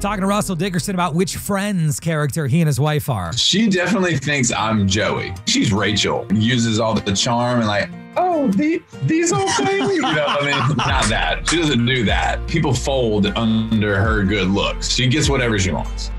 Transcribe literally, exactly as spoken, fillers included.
Talking to Russell Dickerson about which Friends character he and his wife are. She definitely thinks I'm Joey. She's Rachel. Uses all the charm and like, oh, the, these old things. You know what I mean? Not that. She doesn't do that. People fold under her good looks. She gets whatever she wants.